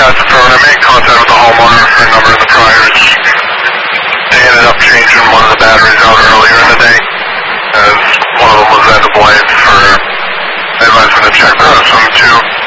that's when I made contact with the homeowner for a number of the priors. They ended up changing one of the batteries out earlier in the day, as one of them was end of life for, they advised me to check the rest of them too.